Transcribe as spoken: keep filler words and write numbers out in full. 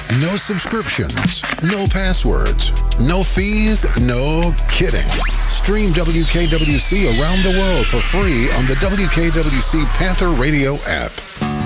No subscriptions, no passwords, no fees, no kidding. Stream W K W C around the world for free on the W K W C Panther Radio app.